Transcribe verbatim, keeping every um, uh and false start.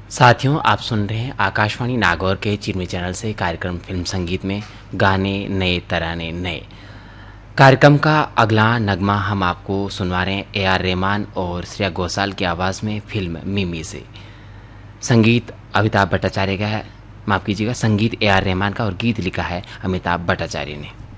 साथियों, आप सुन रहे हैं आकाशवाणी नागौर के चिरमी चैनल से कार्यक्रम फिल्म संगीत में गाने नए तराने नए। कार्यक्रम का अगला नगमा हम आपको सुनवा रहे हैं ए आर रहमान और श्रेया घोषाल की आवाज़ में फिल्म मिमी से। संगीत अमिताभ भट्टाचार्य का है, माफ़ कीजिएगा, संगीत ए आर रहमान का और गीत लिखा है अमिताभ भट्टाचार्य ने।